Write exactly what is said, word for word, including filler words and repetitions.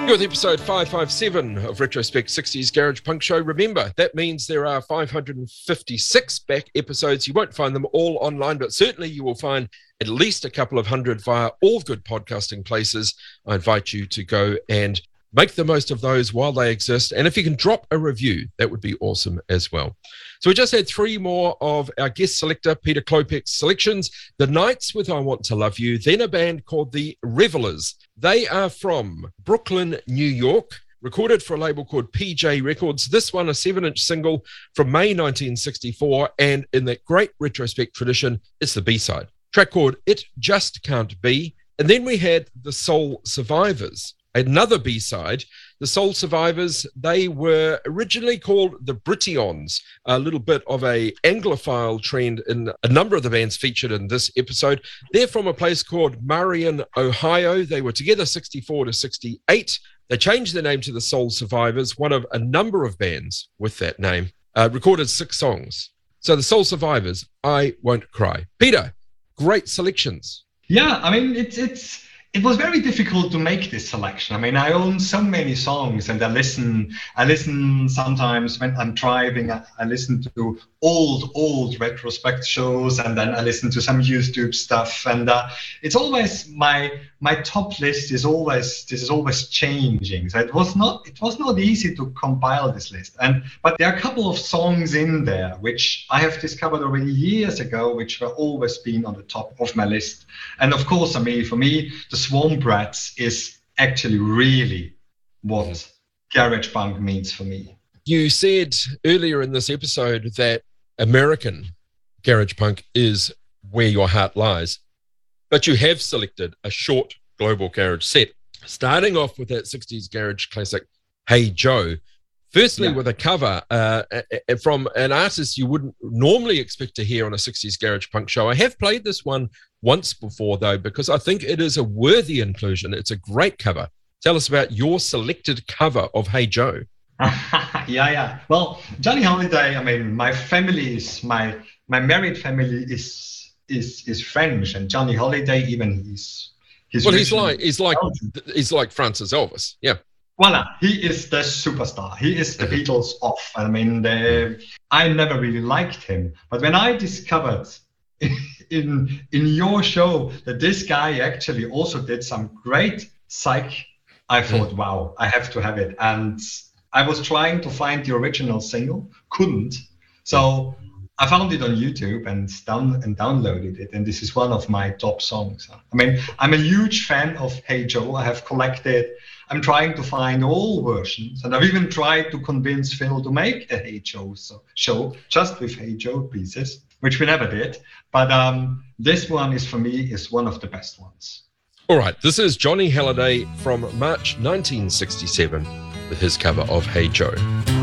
You're with episode five fifty-seven of Retrospect sixties Garage Punk Show. Remember, that means there are five hundred fifty-six back episodes. You won't find them all online, but certainly you will find at least a couple of hundred via all good podcasting places. I invite you to go and make the most of those while they exist. And if you can drop a review, that would be awesome as well. So we just had three more of our guest selector, Peter Klopek's selections. The Knights with I Want to Love You, then a band called the Revelers. They are from Brooklyn, New York, recorded for a label called P J Records. This one, a seven-inch single from May nineteen sixty-four, and in that great retrospect tradition, it's the B-side. Track called It Just Can't Be. And then we had the Soul Survivors, another B-side. The Soul Survivors, they were originally called the Britions, a little bit of a Anglophile trend in a number of the bands featured in this episode. They're from a place called Marion, Ohio. They were together sixty-four to sixty-eight. They changed their name to the Soul Survivors, one of a number of bands with that name, uh, recorded six songs. So the Soul Survivors, I Won't Cry. Peter, great selections. Yeah, I mean, it's it's... It was very difficult to make this selection. I mean, I own so many songs, and I listen. I listen sometimes when I'm driving. I, I listen to old, old retrospect shows, and then I listen to some YouTube stuff. And uh, it's always my my top list is always this is always changing. So it was not it was not easy to compile this list. And but there are a couple of songs in there which I have discovered already years ago, which were always been on the top of my list. And of course, I mean, for me, the Swamp Rats is actually really what garage punk means for me. You said earlier in this episode that American garage punk is where your heart lies, but you have selected a short global garage set, starting off with that sixties garage classic, Hey Joe. Firstly, yeah. with a cover uh, from an artist you wouldn't normally expect to hear on a sixties garage punk show. I have played this one once before, though, because I think it is a worthy inclusion. It's a great cover. Tell us about your selected cover of Hey Joe. yeah, yeah. Well, Johnny Holiday, I mean, my family is, my my married family is is is French, and Johnny Holiday, even he's... he's well, he's like, he's like, he's like Francis Elvis, yeah. Voila, he is the superstar. He is the Beatles off. I mean, the, I never really liked him. But when I discovered in in your show that this guy actually also did some great psych, I thought, mm. wow, I have to have it. And I was trying to find the original single, couldn't. So I found it on YouTube and down and downloaded it. And this is one of my top songs. I mean, I'm a huge fan of Hey Joe. I have collected... I'm trying to find all versions, and I've even tried to convince Phil to make a Hey Joe so, show just with Hey Joe pieces, which we never did. But um, this one is, for me, is one of the best ones. All right, this is Johnny Holiday from March nineteen sixty-seven with his cover of Hey Joe.